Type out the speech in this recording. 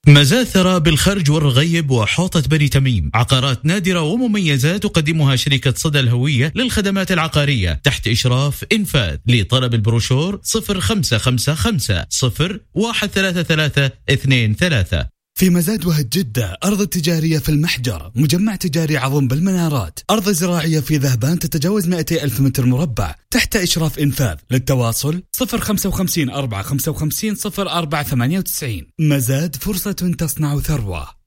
مزاد ثراء بالخرج والرغيب وحوطة بني تميم، عقارات نادرة ومميزات تقدمها شركة صدى الهوية للخدمات العقارية تحت إشراف إنفاذ. لطلب البروشور 0555 013323. في مزاد وهج جدة، أرض تجارية في المحجر، مجمع تجاري عظيم بالمنارات، أرض زراعية في ذهبان تتجاوز 200,000 متر مربع تحت إشراف إنفاذ. للتواصل 055 455 0498. مزاد، فرصة تصنع ثروة.